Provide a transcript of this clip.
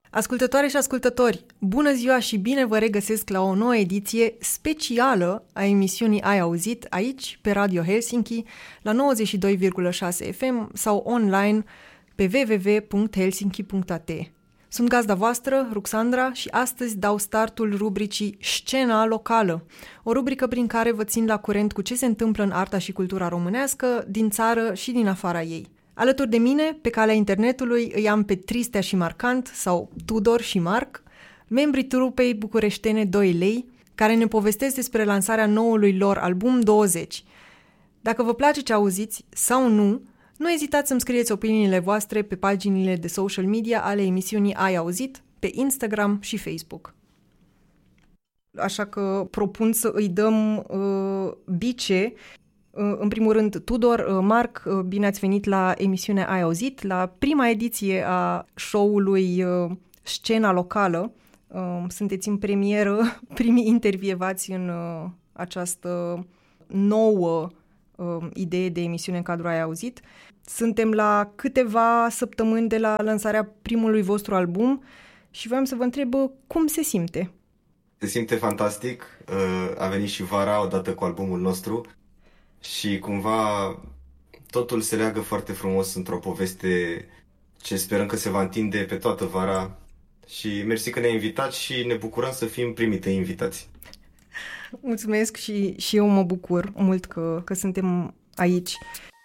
Ascultătoare și ascultători, bună ziua și bine vă regăsesc la o nouă ediție specială a emisiunii Ai auzit aici, pe Radio Helsinki, la 92,6 FM sau online pe www.helsinki.at. Sunt gazda voastră, Ruxandra, și astăzi dau startul rubricii Scena locală, o rubrică prin care vă țin la curent cu ce se întâmplă în arta și cultura românească, din țară și din afara ei. Alături de mine, pe calea internetului, îi am pe Tristea și Marcant, sau Tudor și Marc, membrii trupei bucureștene 2 lei, care ne povestesc despre lansarea noului lor album 20. Dacă vă place ce auziți sau nu ezitați să-mi scrieți opiniile voastre pe paginile de social media ale emisiunii Ai auzit, pe Instagram și Facebook. Așa că propun să îi dăm bice. În primul rând, Tudor, Marc, bine ați venit la emisiunea Ai auzit, la prima ediție a show-ului Scena locală. Sunteți în premieră, primii intervievați în această nouă idee de emisiune în cadrul Ai auzit. Suntem la câteva săptămâni de la lansarea primului vostru album și voiam să vă întreb cum se simte. Se simte fantastic, a venit și vara odată cu albumul nostru și cumva totul se leagă foarte frumos într-o poveste ce sperăm că se va întinde pe toată vara și mersi că ne-ai invitat și ne bucurăm să fim primii tăi invitați. Mulțumesc și eu mă bucur mult că suntem aici.